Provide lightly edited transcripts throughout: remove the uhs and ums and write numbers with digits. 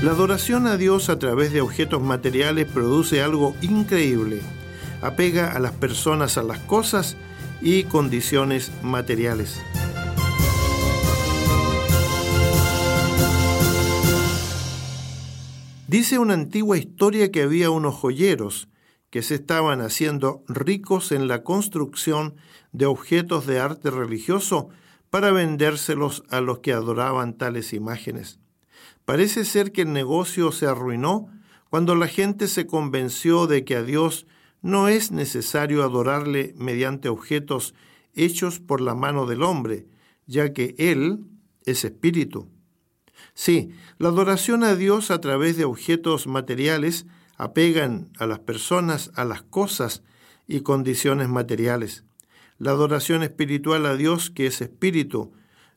La adoración a Dios a través de objetos materiales produce algo increíble. Apega a las personas a las cosas y condiciones materiales. Dice una antigua historia que había unos joyeros que se estaban haciendo ricos en la construcción de objetos de arte religioso para vendérselos a los que adoraban tales imágenes. Parece ser que el negocio se arruinó cuando la gente se convenció de que a Dios no es necesario adorarle mediante objetos hechos por la mano del hombre, ya que Él es espíritu. Sí, la adoración a Dios a través de objetos materiales apegan a las personas a las cosas y condiciones materiales. La adoración espiritual a Dios, que es espíritu,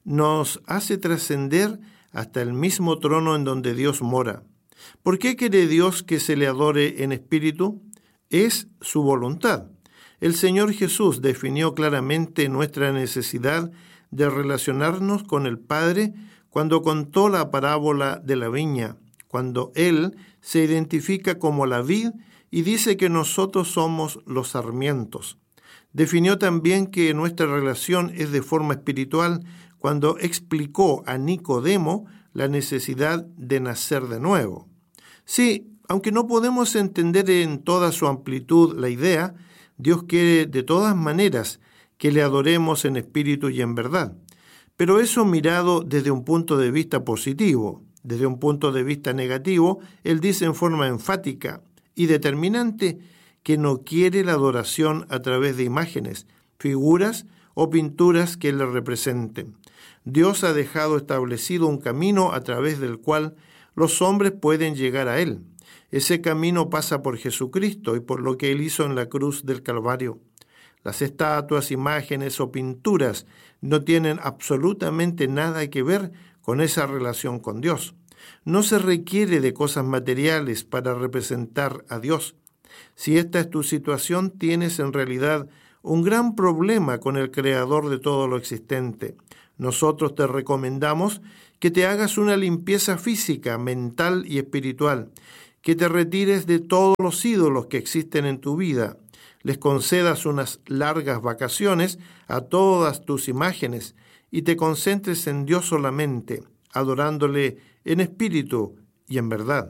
nos hace trascender hasta el mismo trono en donde Dios mora. ¿Por qué quiere Dios que se le adore en espíritu? Es su voluntad. El Señor Jesús definió claramente nuestra necesidad de relacionarnos con el Padre cuando contó la parábola de la viña, cuando Él se identifica como la vid y dice que nosotros somos los sarmientos. Definió también que nuestra relación es de forma espiritual cuando explicó a Nicodemo la necesidad de nacer de nuevo. Sí, aunque no podemos entender en toda su amplitud la idea, Dios quiere de todas maneras que le adoremos en espíritu y en verdad. Pero eso mirado desde un punto de vista positivo. Desde un punto de vista negativo, Él dice en forma enfática y determinante que no quiere la adoración a través de imágenes, figuras o pinturas que le representen. Dios ha dejado establecido un camino a través del cual los hombres pueden llegar a Él. Ese camino pasa por Jesucristo y por lo que Él hizo en la cruz del Calvario. Las estatuas, imágenes o pinturas no tienen absolutamente nada que ver con esa relación con Dios. No se requiere de cosas materiales para representar a Dios. Si esta es tu situación, tienes en realidad un gran problema con el Creador de todo lo existente. Nosotros te recomendamos que te hagas una limpieza física, mental y espiritual, que te retires de todos los ídolos que existen en tu vida, les concedas unas largas vacaciones a todas tus imágenes y te concentres en Dios solamente, adorándole en espíritu y en verdad.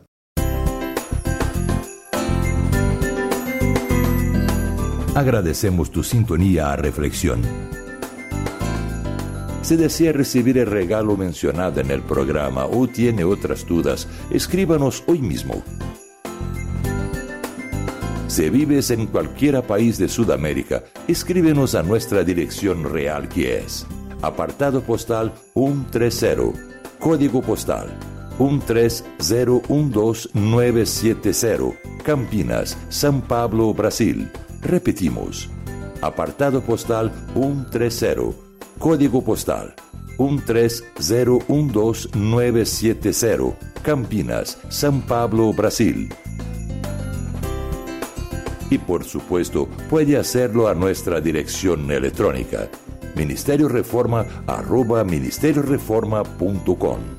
Agradecemos tu sintonía a Reflexión. Si desea recibir el regalo mencionado en el programa o tiene otras dudas, escríbanos hoy mismo. Si vives en cualquier país de Sudamérica, escríbenos a nuestra dirección real, que es apartado postal 130, código postal 13012970, Campinas, São Paulo, Brasil. Repetimos, apartado postal 130, código postal 13012970, Campinas, São Paulo, Brasil. Y por supuesto, puede hacerlo a nuestra dirección electrónica, ministerioreforma@ministerioreforma.com.